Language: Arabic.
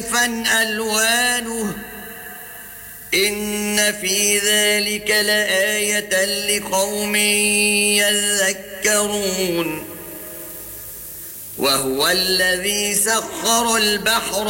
ألوانه إن في ذلك لآية لقوم يذكرون وهو الذي سخر البحر